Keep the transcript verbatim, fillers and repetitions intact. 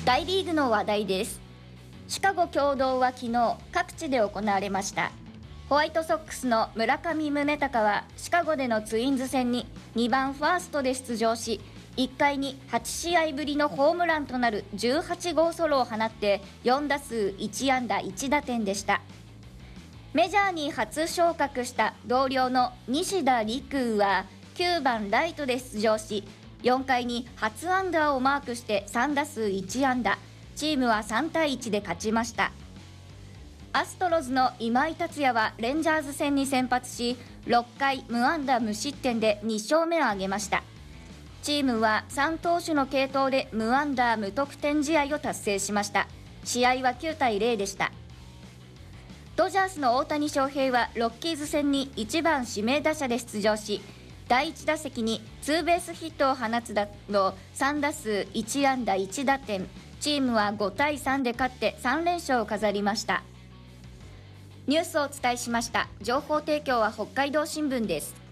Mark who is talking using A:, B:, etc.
A: 大リーグの話題です。シカゴ共同は昨日各地で行われました。ホワイトソックスの村上宗隆はシカゴでのツインズ戦ににばんファーストで出場し、いっかいにはちしあいぶりのホームランとなるじゅうはちごうソロを放ってよんだすういちあんだいちだてんでした。メジャーに初昇格した同僚の西田陸はきゅうばんライトで出場し、よんかいに初安打をマークしてさんだすういちあんだ、チームはさんたいいちで勝ちました。アストロズの今井達也はレンジャーズ戦に先発し、ろっかい無安打無失点でにしょうめを挙げました。チームはさん投手の継投で無安打無得点試合を達成しました。試合はきゅうたいぜろでした。ドジャースの大谷翔平はロッキーズ戦にいちばん指名打者で出場し、だいいち打席にツーベースヒットを放つなどさんだすういちあんだいちだてん、チームはごたいさんで勝ってさんれんしょうを飾りました。ニュースをお伝えしました。情報提供は北海道新聞です。